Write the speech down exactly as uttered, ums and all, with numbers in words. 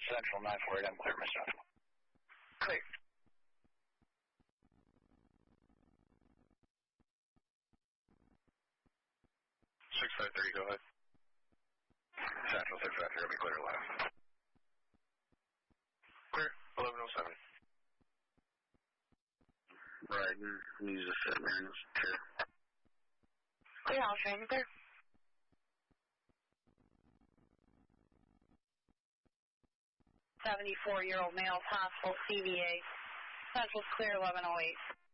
Central nine four eight, I'm clear, Mister Central. Clear. six five three, go ahead. Central six five three, will be clear to left. Clear, eleven oh seven. Right, and use the sit man, clear. Clear, I'll train you clear. seventy-four-year-old male, possible C V A. Central's clear, eleven oh eight.